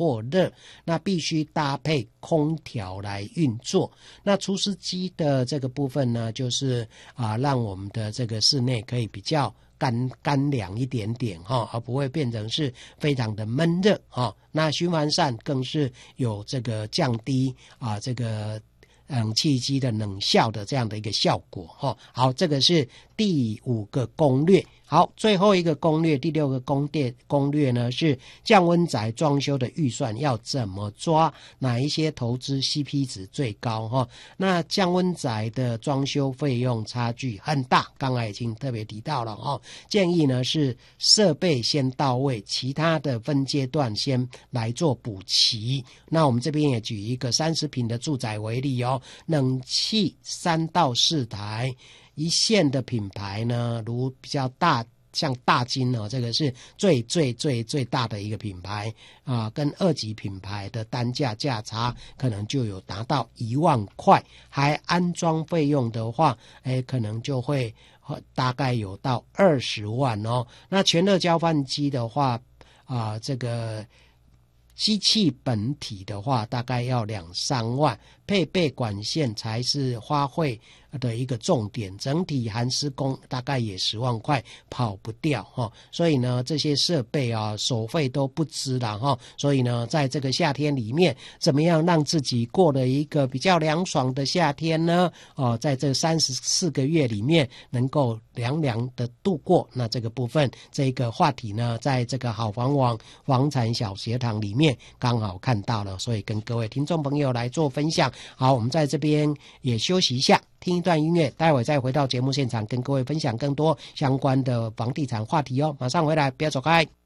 或热，那必须搭配空调来运作。那除湿机的这个部分呢，就是让我们的这个室内可以比较干凉一点点而不会变成是非常的闷热那循环扇更是有这个降低这个冷气机的冷效的这样的一个效果好，这个是第5个攻略。好，最后一个攻略，第6个攻略呢是降温宅装修的预算要怎么抓，哪一些投资 CP 值最高那降温宅的装修费用差距很大，刚才已经特别提到了建议呢是设备先到位，其他的分阶段先来做补齐。那我们这边也举一个30坪的住宅为例冷气3到4台，一线的品牌呢，如比较大，像大金这个是最大的一个品牌跟2级品牌的单价价差可能就有达到1万块，还安装费用的话可能就会大概有到20万那全热交换机的话这个机器本体的话大概要2-3万，配备管线才是花费的一个重点，整体含施工大概也10万块跑不掉所以呢这些设备手费都不支了所以呢在这个夏天里面怎么样让自己过了一个比较凉爽的夏天呢在这34个月里面能够凉凉的度过，那这个部分这个话题呢在这个好房网房产小学堂里面刚好看到了，所以跟各位听众朋友来做分享。好，我们在这边也休息一下，听一段音乐，待会再回到节目现场跟各位分享更多相关的房地产话题马上回来，不要走开。